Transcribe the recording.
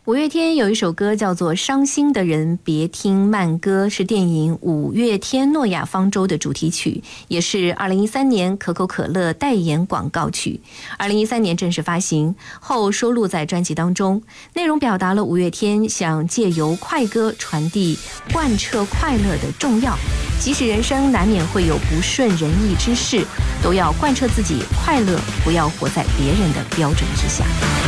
五月天有一首歌叫做《伤心的人别听慢歌》，是电影《五月天诺亚方舟》的主题曲，也是2013年可口可乐代言广告曲。2013年正式发行后收录在专辑当中，内容表达了五月天想借由快歌传递贯彻快乐的重要，即使人生难免会有不顺人意之事，都要贯彻自己快乐，不要活在别人的标准之下。